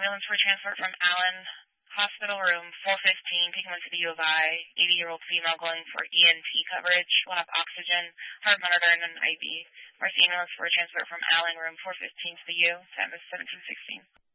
ambulance for transport from Allen Hospital Room 415, taking one to the U of I, 80-year-old female going for ENT coverage. Will have oxygen, heart monitor, and an IV. Mercy ambulance for transport from Allen Room 415 to the U. Time is 17:16.